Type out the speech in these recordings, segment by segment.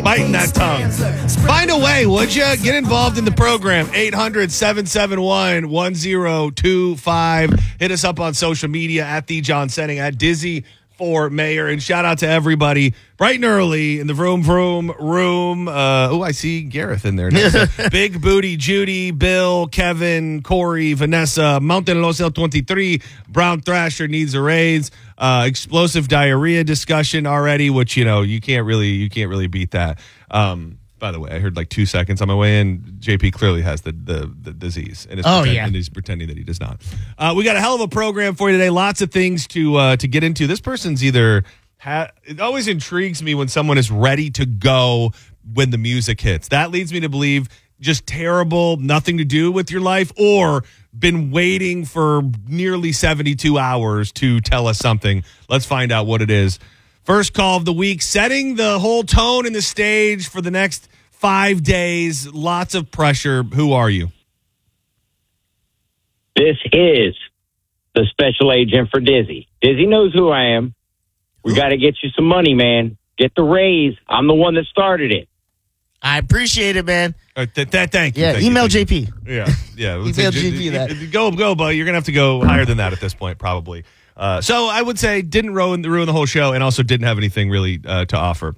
biting that tongue. Find a way, would you? Get involved in the program. 800-771-1025. Hit us up on social media at The John Senning, at Dizzy for Mayor. And shout out to everybody bright and early in the Vroom room. I see Gareth in there now. Big Booty Judy, Bill, Kevin, Corey, Vanessa, Mountain Los El 23, Brown Thrasher needs a raise. Explosive diarrhea discussion already, which you can't really beat that. By the way, I heard like 2 seconds on my way in. JP clearly has the disease, and and he's pretending that he does not. We got a hell of a program for you today. Lots of things to get into. This person's either it always intrigues me when someone is ready to go when the music hits. That leads me to believe just terrible, nothing to do with your life, or been waiting for nearly 72 hours to tell us something. Let's find out what it is. First call of the week, setting the whole tone and the stage for the next 5 days. Lots of pressure. Who are you? This is the special agent for Dizzy. Dizzy knows who I am. We got to get you some money, man. Get the raise. I'm the one that started it. I appreciate it, man. Thank you. Yeah, email JP. Yeah. Email JP that. Go, but you're going to have to go higher than that at this point, probably. So I would say didn't ruin the whole show, and also didn't have anything really to offer.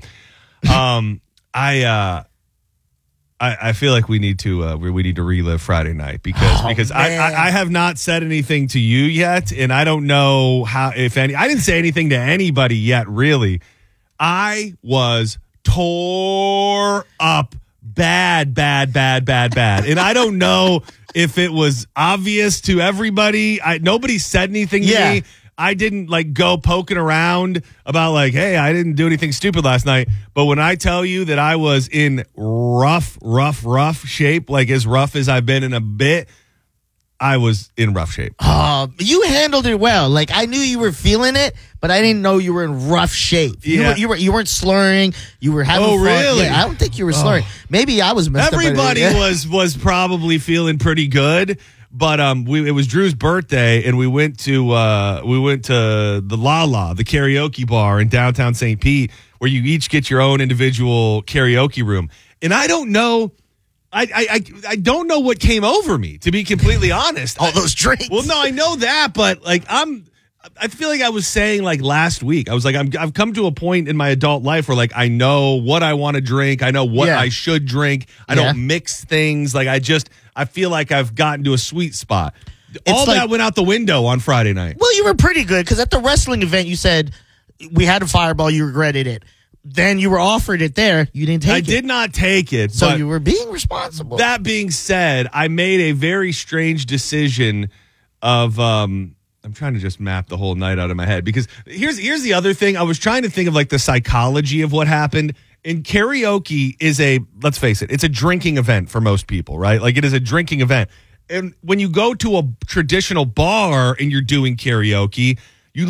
I feel like we need to relive Friday night because I have not said anything to you yet, and I don't know how, if any. I didn't say anything to anybody yet. Really, I was tore up bad, and I don't know if it was obvious to everybody. Nobody said anything to me. I didn't go poking around about hey, I didn't do anything stupid last night. But when I tell you that I was in rough shape, as rough as I've been in a bit, I was in rough shape. You handled it well. I knew you were feeling it, but I didn't know you were in rough shape. Yeah. You weren't slurring. You were having fun. Really? Yeah, I don't think you were slurring. Maybe I was messed Everybody up. was probably feeling pretty good. But it was Drew's birthday, and we went to the La, the karaoke bar in downtown St. Pete, where you each get your own individual karaoke room. And I don't know, I don't know what came over me, to be completely honest. All those drinks. Well, no, I know that, but I feel like I was saying last week. I was I've come to a point in my adult life where I know what I want to drink. I know what I should drink. I don't mix things. I feel like I've gotten to a sweet spot. All that went out the window on Friday night. Well, you were pretty good because at the wrestling event you said we had a fireball. You regretted it. Then you were offered it there. You didn't take it. I did not take it. So you were being responsible. That being said, I made a very strange decision of I'm trying to just map the whole night out of my head, because here's the other thing. I was trying to think of the psychology of what happened. And karaoke is let's face it, it's a drinking event for most people, right? It is a drinking event. And when you go to a traditional bar and you're doing karaoke, you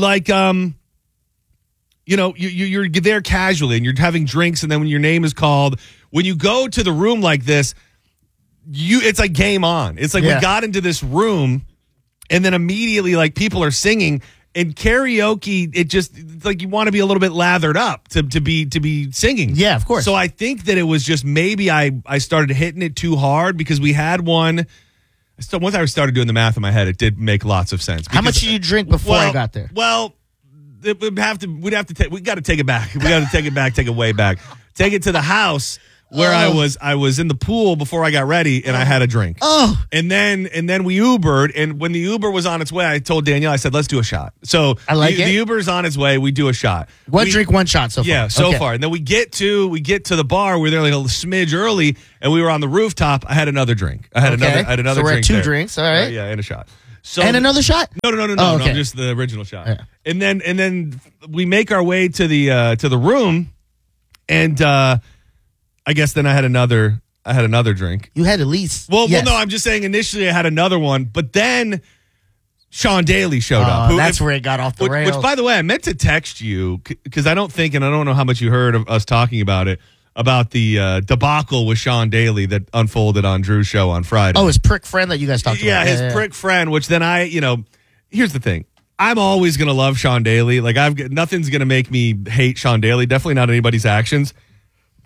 you're there casually and you're having drinks, and then when your name is called, when you go to the room like this, it's like game on. It's we got into this room, and then immediately people are singing. And karaoke, it's you want to be a little bit lathered up to be singing. Yeah, of course. So I think that it was just maybe I started hitting it too hard, because we had one. So once I started doing the math in my head, it did make lots of sense. How much did you drink before I got there? Well, we got to take it back. We got to take it back, take it way back. Take it to the house where I was in the pool before I got ready, and I had a drink. And then we Ubered, and when the Uber was on its way, I told Danielle, I said, let's do a shot. So the Uber's on its way, we do a shot. One drink, one shot so far. Yeah, so far. And then we get to the bar. We're there a smidge early, and we were on the rooftop. I had another drink. I had another so we're drink. At two there. drinks, all right. Yeah, and a shot. So and another shot? No, just the original shot. Yeah. And then we make our way to the room, and I guess then I had another drink. You had at least. Well, no, I'm just saying initially I had another one, but then Sean Daly showed up. That's where it got off the rails. Which, by the way, I meant to text you because I don't think, and I don't know how much you heard of us talking about it, about the debacle with Sean Daly that unfolded on Drew's show on Friday. Oh, his prick friend that you guys talked about. Yeah, his prick friend, which then here's the thing. I'm always going to love Sean Daly. Nothing's going to make me hate Sean Daly. Definitely not anybody's actions.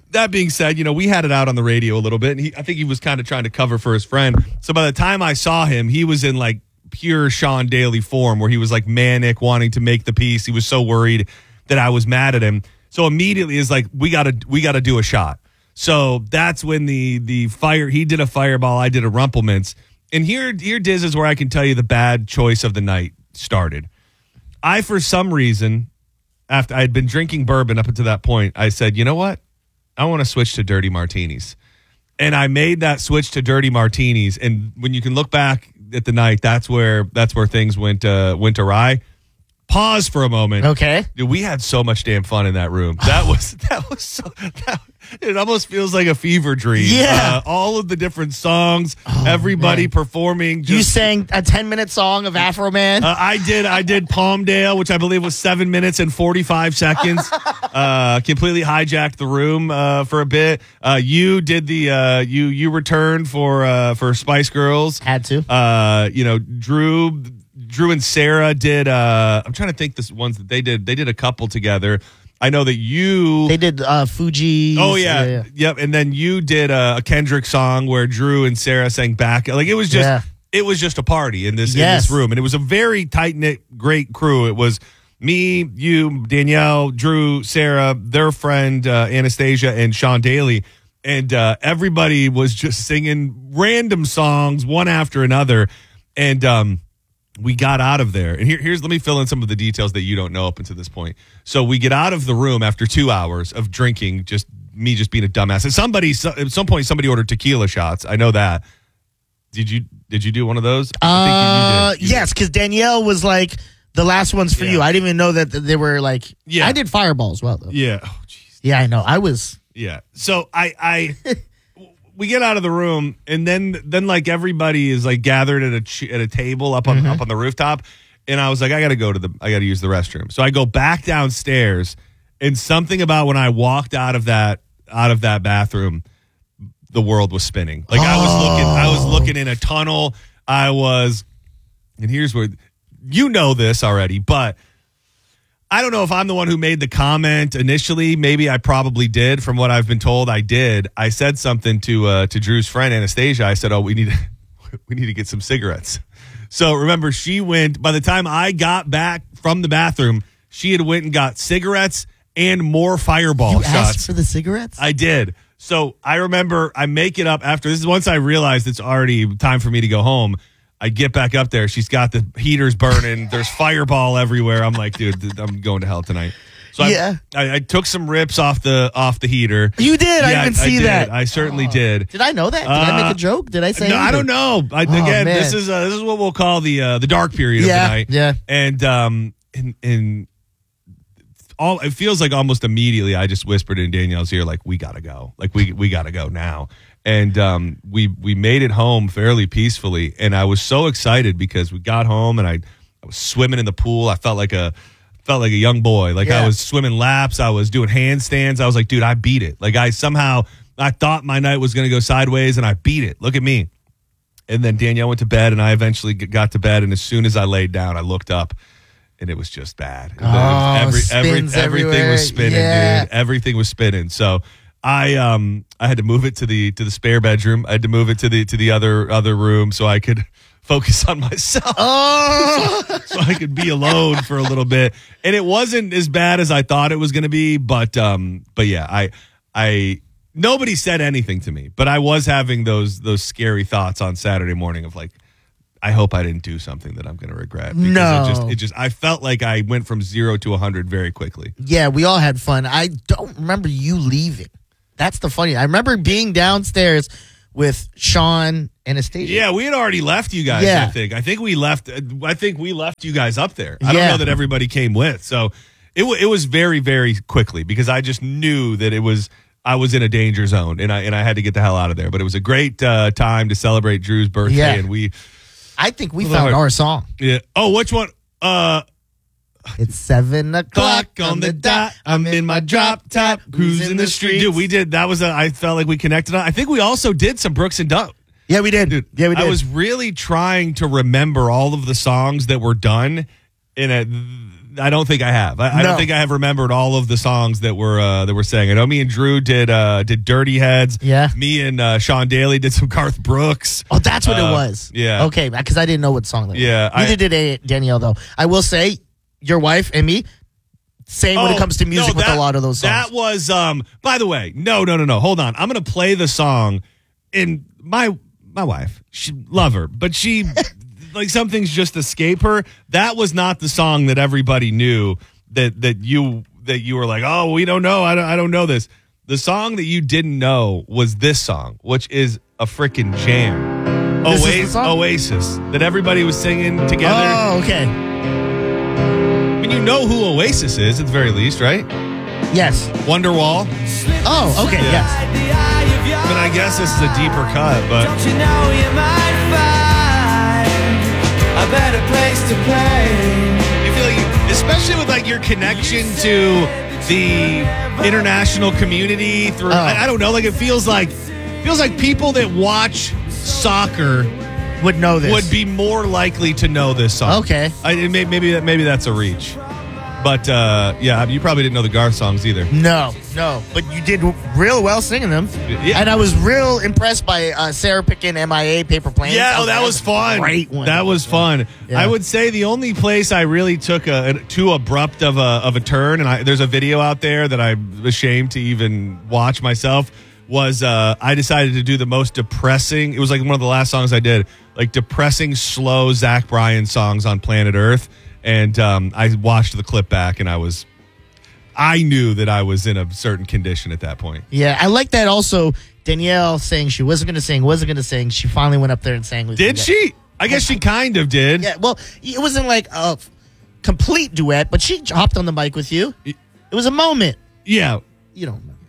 that being said, we had it out on the radio a little bit, and I think he was kind of trying to cover for his friend. So by the time I saw him, he was in like pure Sean Daly form, where he was like manic, wanting to make the piece. He was so worried that I was mad at him. So immediately is like, we gotta do a shot. So that's when he did a Fireball, I did a Rumpelmintz. And here, Diz, is where I can tell you the bad choice of the night started. I, for some reason, after I had been drinking bourbon up until that point, I said, you know what? I want to switch to dirty martinis. And I made that switch to dirty martinis. And when you can look back at the night, that's where things went awry. Pause for a moment. Okay. Dude, we had so much damn fun in that room. It almost feels like a fever dream. Yeah. All of the different songs, everybody performing. You sang a 10-minute song of Afro Man? I did Palmdale, which I believe was 7 minutes and 45 seconds. Completely hijacked the room for a bit. You did you returned for Spice Girls. Had to. Drew and Sarah did. I'm trying to think the ones that they did. They did a couple together. I know that They did Fuji. Oh yeah. Yep. And then you did a Kendrick song where Drew and Sarah sang back. Like it was just a party in this room, and it was a very tight knit, great crew. It was me, you, Danielle, Drew, Sarah, their friend Anastasia, and Sean Daly, and everybody was just singing random songs one after another, and we got out of there. And let me fill in some of the details that you don't know up until this point. So we get out of the room after 2 hours of drinking, just being a dumbass. And at some point, somebody ordered tequila shots. I know that. Did you do one of those? I think you did. Yes, because Danielle was like, the last one's for you. I didn't even know that they were like, I did Fireball as well, though. Yeah. Oh, jeez. Yeah, I know. I was. Yeah. So we get out of the room, and then like everybody is like gathered at a table up on the rooftop, and I was like, I got to use the restroom. So I go back downstairs, and something about when I walked out of that bathroom, the world was spinning. Like I was looking in a tunnel. And here's where this already, but I don't know if I'm the one who made the comment initially. Maybe I probably did. From what I've been told, I did. I said something to Drew's friend Anastasia. I said, "Oh, we need to get some cigarettes." So remember, she went. By the time I got back from the bathroom, she had went and got cigarettes and more Fireball shots. You asked for the cigarettes? I did. So I remember I make it up after this. Once I realized it's already time for me to go home, I get back up there. She's got the heaters burning. There's Fireball everywhere. I'm like, dude, I'm going to hell tonight. So I took some rips off the heater. You did. I didn't see that. I certainly did. Did I know that? Did I make a joke? Did I say? No, I don't know. Again, this is what we'll call the dark period of the night. Yeah. And it feels like almost immediately I just whispered in Danielle's ear, like, we gotta go. Like we gotta go now. And we made it home fairly peacefully, and I was so excited because we got home and I was swimming in the pool. I felt like a young boy. Like I was swimming laps. I was doing handstands. I was like, dude, I beat it. Like I thought my night was going to go sideways, and I beat it. Look at me. And then Danielle went to bed, and I eventually got to bed. And as soon as I laid down, I looked up, and it was just bad. Everything was spinning, dude. Everything was spinning. So I had to move it to the spare bedroom. I had to move it to the other room so I could focus on myself. So I could be alone for a little bit. And it wasn't as bad as I thought it was going to be, but yeah, I nobody said anything to me, but I was having those scary thoughts on Saturday morning of like, I hope I didn't do something that I'm going to regret. Because it just I felt like I went from 0 to 100 very quickly. Yeah, we all had fun. I don't remember you leaving. That's the funny. I remember being downstairs with Sean and Anastasia. Yeah, we had already left you guys. Yeah. I think we left you guys up there. I don't know that everybody came with. So it was very, very quickly because I just knew that I was in a danger zone and I had to get the hell out of there. But it was a great time to celebrate Drew's birthday, and I think we found our song. Yeah. Oh, which one? It's 7 o'clock on the dot. I'm in my drop top, cruising the street. Dude, we did. I felt like we connected on. I think we also did some Brooks and Dunn. Yeah, we did. Dude, yeah, we did. I was really trying to remember all of the songs that were done I don't think I have. I No. don't think I have remembered all of the songs that were sang. I know me and Drew did Dirty Heads. Yeah. Me and Sean Daly did some Garth Brooks. Oh, that's what it was. yeah. Okay, because I didn't know what song that was. Yeah, Neither did Danielle, though. I will say, your wife and me, same when it comes to music with a lot of those songs. That was, by the way, no. Hold on. I'm going to play the song. And my wife, she love her, but she, like, some things just escape her. That was not the song that everybody knew that you were like, oh, we don't know. I don't know this. The song that you didn't know was this song, which is a freaking jam. This is the song? Oasis, that everybody was singing together. Oh, okay. I mean, you know who Oasis is at the very least, right? Yes. Wonderwall. Oh, okay, yes. I mean, I guess this is a deeper cut, but Don't you know you might find a better place to play? I feel like, especially with like your connection to the international community through, I don't know, like it feels like people that watch soccer Would know this. would be more likely to know this song. Okay. Maybe that's a reach, but yeah, you probably didn't know the Garth songs either. No, but you did real well singing them. Yeah. And I was real impressed by Sarah picking MIA Paper Planes. Yeah, that was fun. Great one. That was fun. Yeah. I would say the only place I really took too abrupt of a turn, and there's a video out there that I'm ashamed to even watch myself, was I decided to do the most depressing. It was like one of the last songs I did, like depressing, slow Zach Bryan songs on planet Earth. And I watched the clip back, and I knew that I was in a certain condition at that point. Yeah, I like that also. Danielle saying she wasn't going to sing. She finally went up there and sang with Did you. she? I guess she kind of did. Yeah, well, it wasn't like a complete duet, but she hopped on the mic with you. It was a moment. Yeah. You don't know.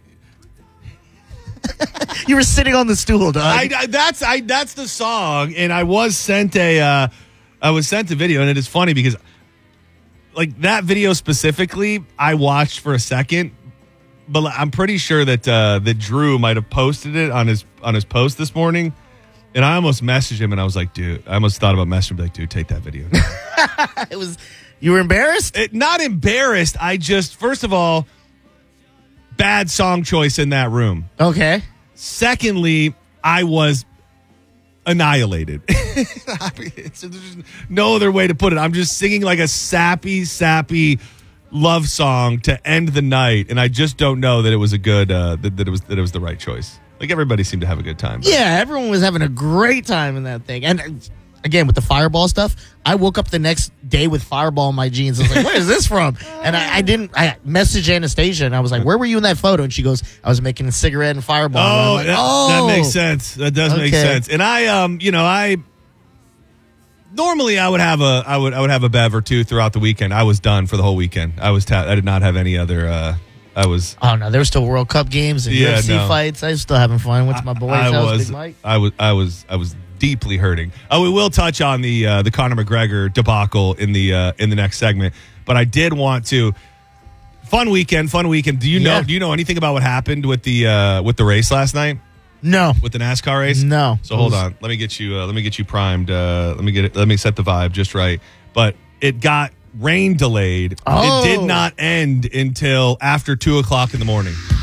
You were sitting on the stool, dog. That's the song, and I was sent a video, and it is funny because, like, that video specifically, I watched for a second, but I'm pretty sure that Drew might have posted it on his post this morning, and I almost messaged him, and I was like, dude, I almost thought about messaging him, like, dude, take that video. You were embarrassed? Not embarrassed. I just, first of all, bad song choice in that room. Okay. Secondly, I was annihilated. There's no other way to put it. I'm just singing like a sappy love song to end the night, and I just don't know that it was a good that it was the right choice. Like, everybody seemed to have a good time. Yeah, everyone was having a great time in that thing. And again, with the Fireball stuff, I woke up the next day with Fireball in my jeans. I was like, where is this from? And I messaged Anastasia, and I was like, where were you in that photo? And she goes, I was making a cigarette and Fireball. Oh, and I'm like, that makes sense. That does make sense. And I normally I would have a bev or two throughout the weekend. I was done for the whole weekend. I did not have any other. Oh no, there were still World Cup games and UFC fights. I was still having fun. Went to my boy's house, Big Mike. I was deeply hurting. We will touch on the Conor McGregor debacle in the next segment, but I did want to. Fun weekend. Do you know anything about what happened with the race last night? No. With the NASCAR race? No. So hold on. Let me get you primed. Let me set the vibe just right. But it got rain delayed. Oh. It did not end until after 2:00 in the morning.